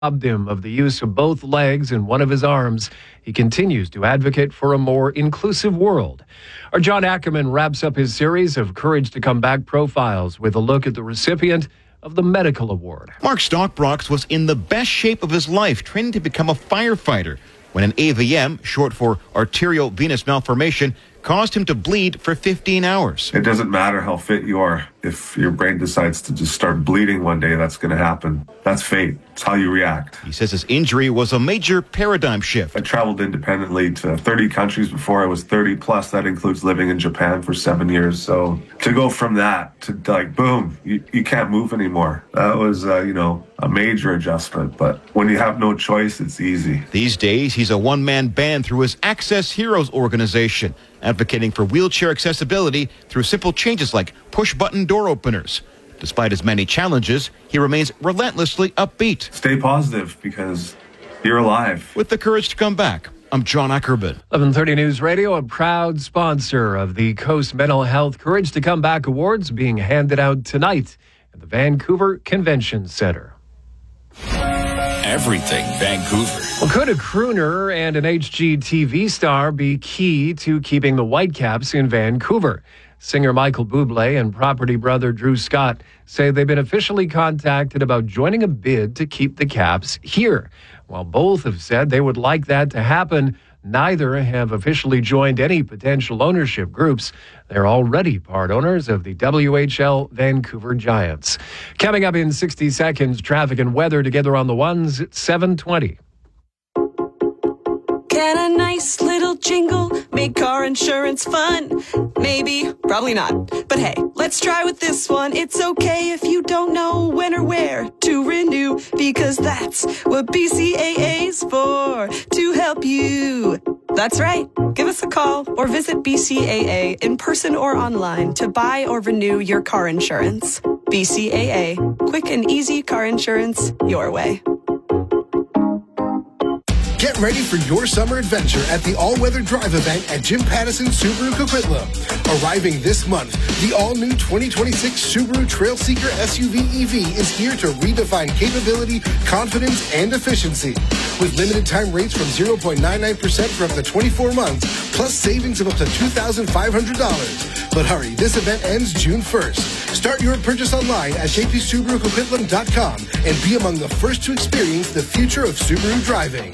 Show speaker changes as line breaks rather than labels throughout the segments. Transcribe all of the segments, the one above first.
robbed him of the use of both legs and one of his arms. He continues to advocate for a more inclusive world. Our John Ackerman wraps up his series of Courage to Come Back profiles with a look at the recipient of the Medical Award.
Mark Stockbrox was in the best shape of his life, training to become a firefighter, when an AVM, short for arteriovenous malformation, caused him to bleed for 15 hours.
It doesn't matter how fit you are. If your brain decides to just start bleeding one day, that's going to happen. That's fate. It's how you react.
He says his injury was a major paradigm shift.
I traveled independently to 30 countries before I was 30 plus. That includes living in Japan for 7 years. So to go from that to like, boom, you can't move anymore. That was, a major adjustment. But when you have no choice, it's easy.
These days, he's a one-man band through his Access Heroes organization, advocating for wheelchair accessibility through simple changes like push-button door openers. Despite his many challenges, he remains relentlessly upbeat.
Stay positive because you're alive.
With the courage to come back, I'm John Ackerman.
1130 News Radio, a proud sponsor of the Coast Mental Health Courage to Come Back Awards being handed out tonight at the Vancouver Convention Centre.
Everything Vancouver.
Well, could a crooner and an HGTV star be key to keeping the Whitecaps in Vancouver? Singer Michael Bublé and property brother Drew Scott say they've been officially contacted about joining a bid to keep the Caps here. While both have said they would like that to happen, neither have officially joined any potential ownership groups. They're already part owners of the WHL Vancouver Giants. Coming up in 60 seconds, traffic and weather together on the ones at 7:20.
Can a nice little jingle make car insurance fun? Maybe, probably not. But hey, let's try with this one. It's okay if you don't know when or where to renew, because that's what BCAA's for, to help you. That's right. Give us a call or visit BCAA in person or online to buy or renew your car insurance. BCAA. Quick and easy car insurance your way.
Get ready for your summer adventure at the all-weather drive event at Jim Pattison Subaru Coquitlam. Arriving this month, the all-new 2026 Subaru Trailseeker SUV EV is here to redefine capability, confidence, and efficiency. With limited time rates from 0.99% for up to 24 months, plus savings of up to $2,500. But hurry, this event ends June 1st. Start your purchase online at jpsubarucoquitlam.com and be among the first to experience the future of Subaru driving.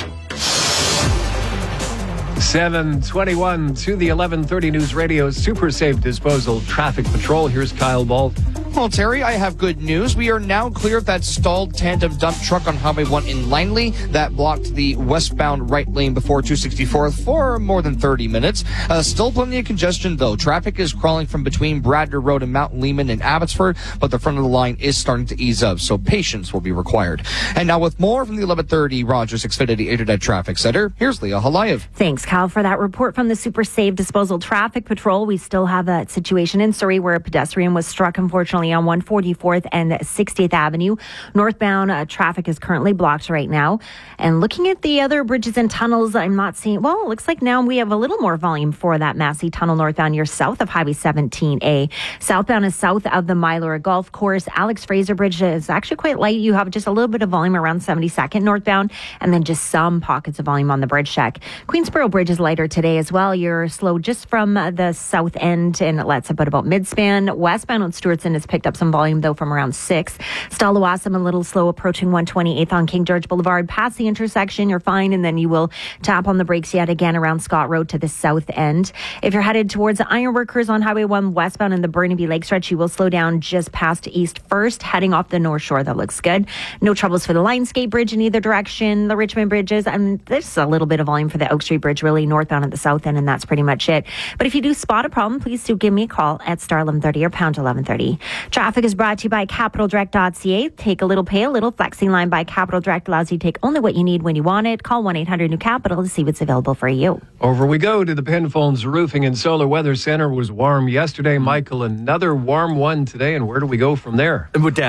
7:21 to the 1130 News Radio Super Safe Disposal Traffic Patrol. Here's Kyle Ball.
Well, Terry, I have good news. We are now clear of that stalled tandem dump truck on Highway 1 in Langley that blocked the westbound right lane before 264th for more than 30 minutes. Still plenty of congestion, though. Traffic is crawling from between Bradner Road and Mount Lehman and Abbotsford, but the front of the line is starting to ease up, so patience will be required. And now with more from the 1130 Rogers Xfinity Internet Traffic Center, here's Leah Halayev.
Thanks, Cal, for that report from the Super Safe Disposal Traffic Patrol. We still have a situation in Surrey where a pedestrian was struck, unfortunately, on 144th and 60th Avenue. Northbound traffic is currently blocked right now. And looking at the other bridges and tunnels, I'm not seeing, well, it looks like now we have a little more volume for that Massey Tunnel northbound. You're south of Highway 17A. Southbound is south of the Mylora Golf Course. Alex Fraser Bridge is actually quite light. You have just a little bit of volume around 72nd northbound, and then just some pockets of volume on the bridge check. Queensboro Bridge is lighter today as well. You're slow just from the south end, and it lets up at about midspan. Westbound on Stewartson has picked up some volume, though, from around 6. Stallawasam a little slow approaching 128th on King George Boulevard. Past the intersection, you're fine, and then you will tap on the brakes yet again around Scott Road to the south end. If you're headed towards the Ironworkers on Highway 1 westbound in the Burnaby Lake stretch, you will slow down just past East First, heading off the North Shore. That looks good. No troubles for the Lionsgate Bridge in either direction. The Richmond Bridges, and there's a little bit of volume for the Oak Street Bridge, really northbound at the south end, and that's pretty much it. But if you do spot a problem, please do give me a call at star 1130 or pound 1130. Traffic is brought to you by CapitalDirect.ca. Take a little, pay a little. Flexing line by Capital Direct allows you to take only what you need when you want it. Call 1-800-NEW-CAPITAL to see what's available for you.
Over we go to the Penfolds Roofing and Solar Weather Center. Was warm yesterday, Michael. Another warm one today, and where do we go from there?
We're down.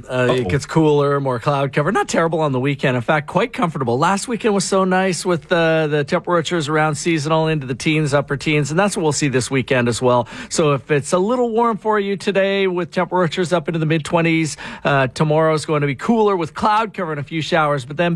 It gets cooler, more cloud cover. Not terrible on the weekend. In fact, quite comfortable. Last weekend was so nice with the temperatures around seasonal into the teens, upper teens, and that's what we'll see this weekend as well. So if it's a little warm for you today with temperatures up into the mid-20s, tomorrow's going to be cooler with cloud cover and a few showers, but then